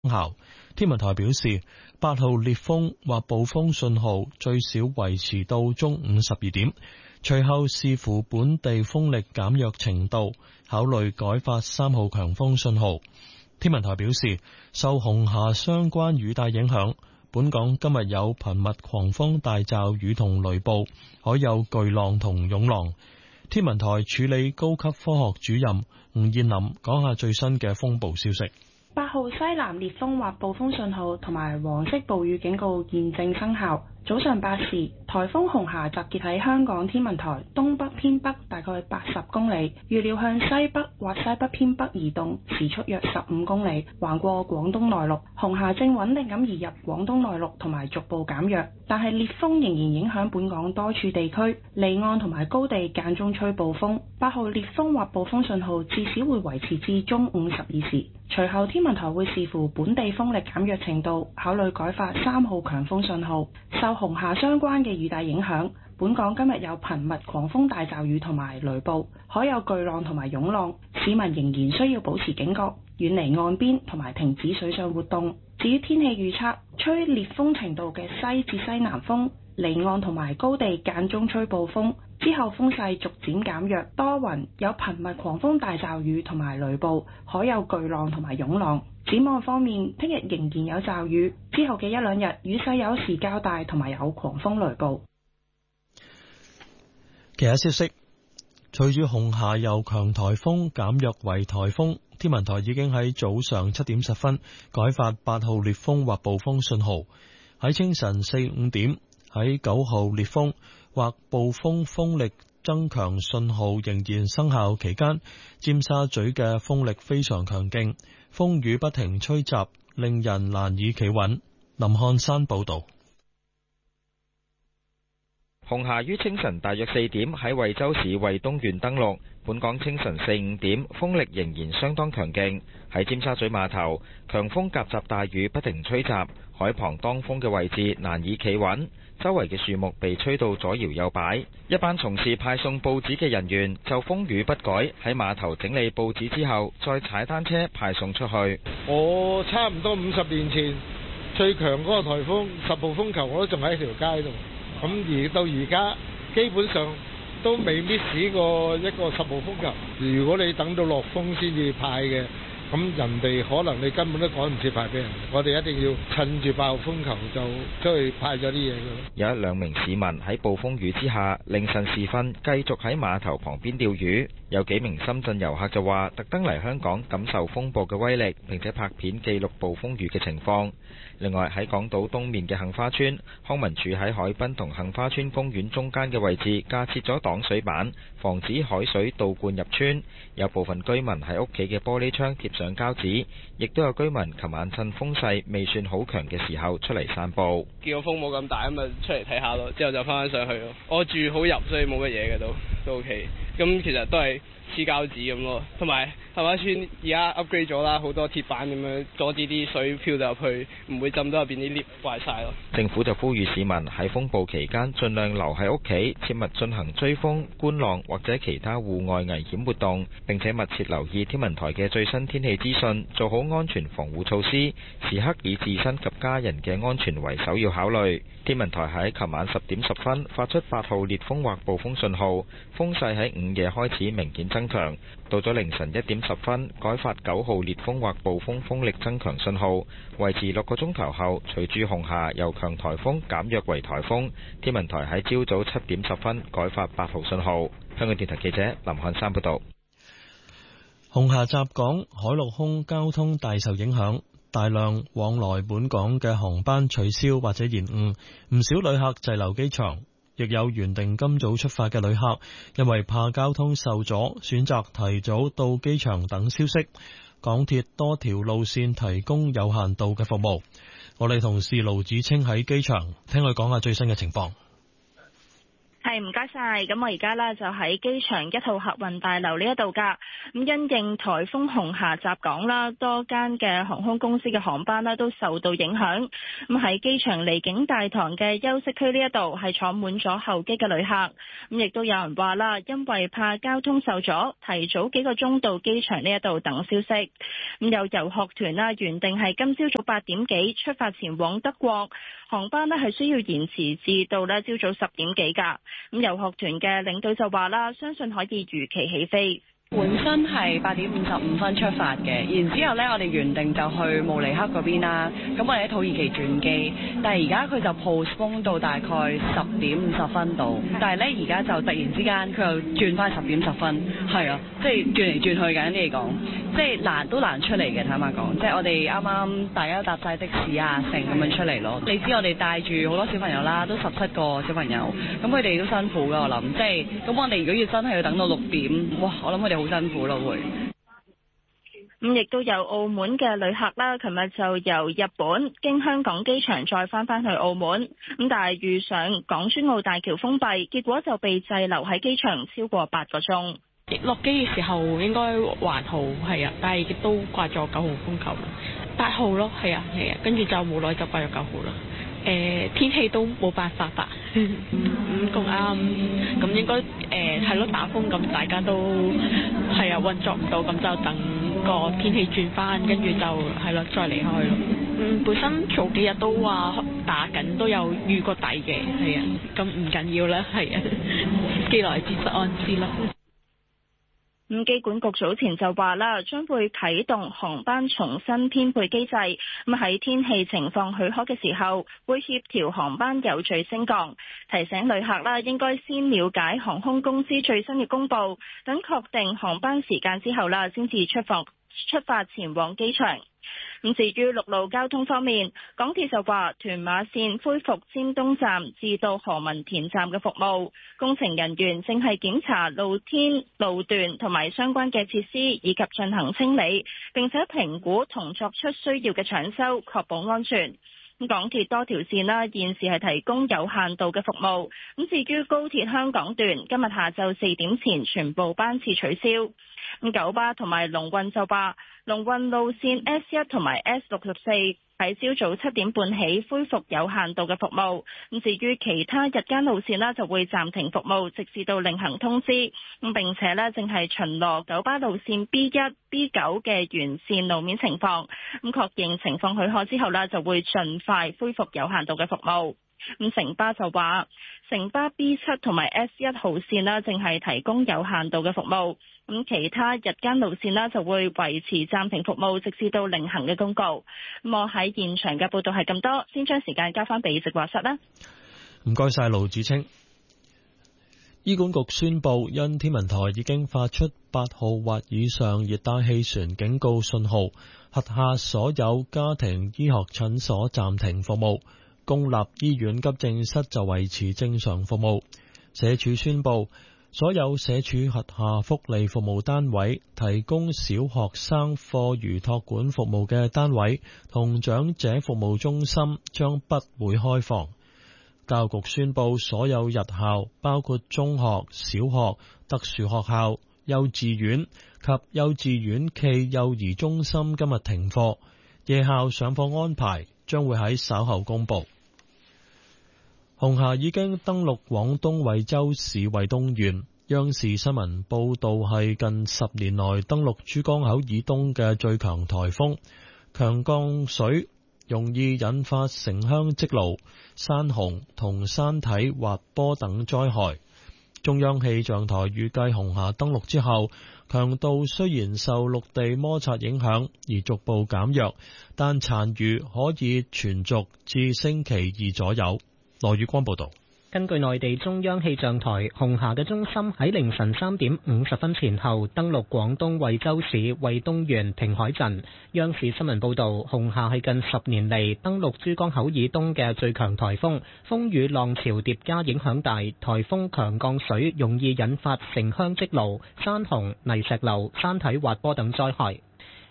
效。天文台表示，8號烈風或暴風信號最少維持到中午12點，隨後視乎本地風力減弱程度，考慮改發3號強風信號。天文台表示，受紅霞相關雨帶影響，本港今日有頻密狂風大驟雨同雷暴，海有巨浪同湧浪。天文台處理高級科學主任吳燕林講下最新嘅風暴消息。 8號西南烈風或暴風信號同埋黃色暴雨警告現正生效。早上8時，颱風紅霞集結喺香港天文台東北偏北大概80公里，預料向西北或西北偏北移動，時速約15公里，橫過廣東內陸。紅霞正穩定咁移入廣東內陸同埋逐步減弱，但係烈風仍然影響本港多處地區，離岸同埋高地間中吹暴風。8號烈風或暴風信號至少會維持至中午12時。隨後天文台會視乎本地風力減弱程度，考慮改發3號強風信號。受紅霞相關嘅雨帶影響，本港今日有頻密狂風大驟雨同埋雷暴，海有巨浪同埋湧浪，市民仍然需要保持警覺，遠離岸邊同埋停止水上活動。至於天氣預測，吹烈風程度嘅西至西南風，離岸同埋高地間中吹暴風，之後風勢逐漸減弱，多雲，有頻密狂風大驟雨同埋雷暴，海有巨浪同埋湧浪。展望方面，聽日仍然有驟雨，之後嘅一兩日雨勢有時較大，同埋有狂風雷暴。 其他消息，隨住紅霞由強颱風減弱為颱風，天文台已經喺早上7點10分改發8號烈風或暴風信號。喺清晨4、5點，喺9號烈風或暴風風力增強信號仍然生效期間，尖沙咀嘅風力非常強勁，風雨不停吹襲，令人難以企穩。林漢山報道。 紅霞於清晨大約4點喺惠州市惠東縣登陸，本港清晨4、5點風力仍然相當強勁。喺尖沙咀碼頭，強風夾雜大雨不停吹襲，海旁當風嘅位置難以企穩，周圍嘅樹木被吹到左搖右擺。一班從事派送報紙嘅人員就風雨不改，喺碼頭整理報紙之後，再踩單車派送出去。 我差唔多50年前最強嗰個颱風10號風球，我都仲喺條街度。咁而到而家基本上都未 miss 過一個10號風球。如果你等到落風先至派嘅，咁人哋可能你根本都趕唔切派俾人。我哋一定要趁住8號風球就出去派咗啲嘢㗎。 有1-2名市民喺暴風雨之下，凌晨時分繼續喺碼頭旁邊釣魚。有幾名深圳遊客就話，特登嚟香港感受風暴嘅威力，並且拍片記錄暴風雨嘅情況。另外喺港島東面嘅杏花村，康文署喺海濱同杏花村公園中間嘅位置架設咗擋水板，防止海水倒灌入村。有部分居民喺屋企嘅玻璃窗貼上膠紙，亦都有居民琴晚趁風勢未算好強嘅時候出嚟散步。 見個風冇咁大，咁咪出嚟睇下咯，之後就翻上去咯。我住好入，所以冇乜嘢嘅都 OK。咁其實都係黐膠紙咁咯，同埋杏花村而家 upgrade 咗啦，好多鐵板咁樣阻止啲水漂到入去，唔會浸到入邊啲 lift 壞晒咯。 政府就呼籲市民喺風暴期間盡量留喺屋企，切勿進行追風、觀浪或者其他戶外危險活動，並且密切留意天文台嘅最新天氣資訊，做好安全防護措施，時刻以自身及家人嘅安全為首要考慮。天文台喺琴晚10點10分發出8號烈風或暴風信號，風勢喺午夜開始明顯增強，到咗凌晨1點10分改發9號烈風或暴風風力增強信號，維持6個鐘頭後，隨住紅霞由強颱風減弱為颱風，天文台喺朝早7點10分改發8號信號。香港電台記者林漢山報道。 紅霞襲港，海陸空交通大受影響，大量往來本港嘅航班取消或者延誤，唔少旅客滯留機場，亦有原定今早出發嘅旅客，因為怕交通受阻，選擇提早到機場等消息。港鐵多條路線提供有限度嘅服務。我哋同事盧子清喺機場聽佢講下最新嘅情況。 喺係，唔該晒。咁我而家呢就喺機場1號客運大樓呢一度㗎。咁因應颱風紅霞襲港啦，多間嘅航空公司嘅航班呢都受到影響。咁喺機場離境大堂嘅休息區呢一度係坐滿咗候機嘅旅客。咁亦都有人話啦，因為怕交通受阻，提早幾個鐘到機場呢一度等消息。咁有遊學團啦，原定係今朝早8點幾出發前往德國，航班呢係需要延遲至到呢朝早10點幾㗎。咁遊學團嘅領隊就話啦，相信可以如期起飛。 本身係8點55分出發嘅，然之後呢，我哋原定就去慕尼黑嗰邊啦。咁我哋喺土耳其轉機，但係而家佢就 postpone 到大概10點50分度。但係呢，而家就突然之間佢又轉翻10點10分，係啊，即係轉嚟轉去簡啲嚟講，即係難出嚟嘅。坦白講，即係我哋啱啱大家搭晒的士啊，成咁樣出嚟咯。你知我哋帶住好多小朋友啦，都17個小朋友，咁佢哋都辛苦㗎。我諗，即係咁我哋如果要真係要等到6點，哇！我諗佢哋好辛苦咯，會。 咁亦都有澳門嘅旅客啦，琴日就由日本經香港機場再翻去澳門，咁但係遇上港珠澳大橋封閉，結果就被滯留喺機場超過8個鐘。 落機嘅時候應該還好，係啊，但係亦都掛咗9號風球，8號咯，係啊，跟住就無奈就掛咗9號啦。天氣都冇辦法吧，咁啱，咁應該係咯，打風咁大家都係啊運作唔到，咁就等個天氣轉翻，跟住就係咯再離開咯。本身早幾日都話打緊，都有預過底嘅，係啊，咁唔緊要啦，係啊，既來之則安之啦。 咁機管局早前就話啦，將會啟動航班重新編配機制，咁喺天氣情況許可嘅時候，會協調航班有序升降，提醒旅客啦，應該先了解航空公司最新嘅公佈，等確定航班時間之後啦，先至出發前往機場。咁至於陸路交通方面，港鐵就話屯馬線恢復尖東站至到何文田站嘅服務，工程人員正係檢查露天路段同埋相關嘅設施，以及進行清理，並且評估同作出需要嘅搶修，確保安全。港鐵多條線啦，現時係提供有限度嘅服務。咁至於高鐵香港段，今日下晝4點前全部班次取消。九巴同埋龍運就話，龍運路線 S1 同埋 S64喺朝早7點半起恢復有限度嘅服務。咁至於其他日間路線啦，就會暫停服務，直至到另行通知。咁並且呢，正係巡邏九巴路線 B1、B9 嘅沿線路面情況。咁確認情況許可之後呢，就會盡快恢復有限度嘅服務。咁城巴就話，城巴 B7 同埋 S1 號線啦，正係提供有限度嘅服務。咁其他日間路線啦，就會維持暫停服務，直至到另行嘅公告。咁我喺現場嘅報道係咁多，先將時間交翻俾直播室啦。 唔該晒盧子清。醫管局宣布，因天文台已經發出8號或以上熱帶氣旋警告信號，轄下所有家庭醫學診所暫停服務。公立醫院急症室就維持正常服務。社署宣布，所有社署轄下福利服務單位、提供小學生課餘託管服務嘅單位同長者服務中心將不會開放。教育局宣布，所有日校，包括中學、小學、特殊學校、幼稚園及幼稚園暨幼兒中心今日停課，夜校上課安排將會喺稍後公布。紅霞已經登陸廣東惠州市惠東縣，央視新聞報道係近10年來登陸珠江口以東嘅最強颱風，強降水容易引發城鄉積澇、山洪同山體滑坡等災害。中央氣象台預計紅霞登陸之後，強度雖然受陸地摩擦影響而逐步減弱，但殘餘可以存續至星期2左右。羅宇光報道。 根據內地中央氣象台，紅霞嘅中心喺凌晨3點50分前後登陸廣東惠州市惠東縣平海鎮。央視新聞報道，紅霞係近10年嚟登陸珠江口以東嘅最強颱風，風雨浪潮疊加影響大，颱風強降水容易引發城鄉積澇、山洪、泥石流、山體滑坡等災害。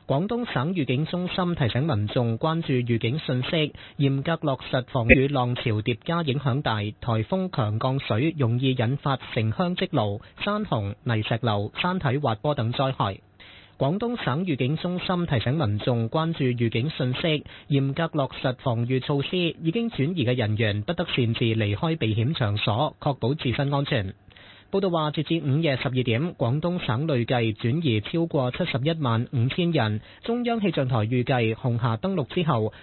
廣東省預警中心提醒民眾關注預警信息，嚴格落實防雨浪潮疊加影響大，颱風強降水容易引發城鄉積澇、山洪、泥石流、山體滑坡等災害。廣東省預警中心提醒民眾關注預警信息，嚴格落實防禦措施，已經轉移嘅人員不得擅自離開避險場所，確保自身安全。報道話，截至午夜12點，廣東省累計轉移超過71萬5千人。中央氣象台預計，紅霞登陸之後，